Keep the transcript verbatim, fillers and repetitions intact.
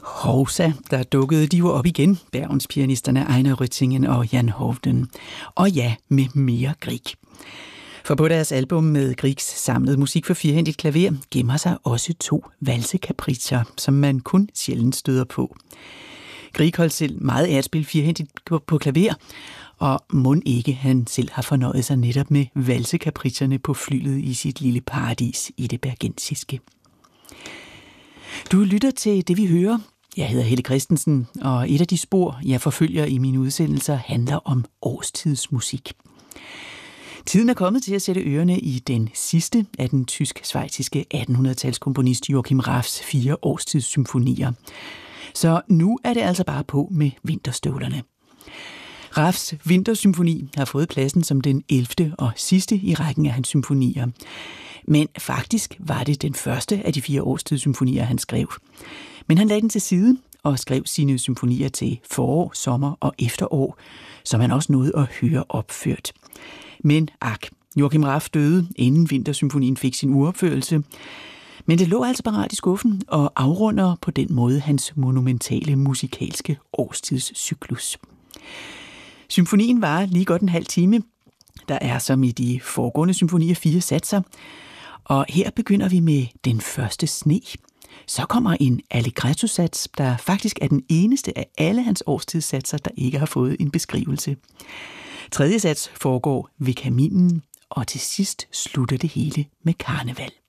Hovsa, der dukkede de jo op igen, Bergenspianisterne Einar Rüttingen og Jan Hovden. Og ja, med mere Grieg. For på deres album med Griegs samlede musik for firhændigt klaver gemmer sig også to valsekapriccer, som man kun sjældent støder på. Grieg holdt selv meget af at spille firhændigt på klaver, og mon ikke han selv har fornøjet sig netop med valsekapricerne på flylet i sit lille paradis i det bergensiske. Du lytter til Det vi hører. Jeg hedder Helle Christensen, og et af de spor, jeg forfølger i mine udsendelser, handler om årstidsmusik. Tiden er kommet til at sætte ørerne i den sidste af den tysk-schweiziske attenhundredetalskomponist Joachim Raffs fire årstidssymfonier. Så nu er det altså bare på med vinterstøvlerne. Raffs vintersymfoni har fået pladsen som den ellevte og sidste i rækken af hans symfonier. Men faktisk var det den første af de fire årstidssymfonier, han skrev. Men han lagde den til side og skrev sine symfonier til forår, sommer og efterår, som han også nåede at høre opført. Men ak, Joachim Raff døde, inden vintersymfonien fik sin uropførelse. Men det lå altså parat i skuffen og afrunder på den måde hans monumentale musikalske årstidscyklus. Symfonien var lige godt en halv time. Der er som i de foregående symfonier fire satser. Og her begynder vi med den første sne. Så kommer en allegretto-sats, der faktisk er den eneste af alle hans årstidssatser, der ikke har fået en beskrivelse. Tredje sats foregår ved kaminen, og til sidst slutter det hele med karneval.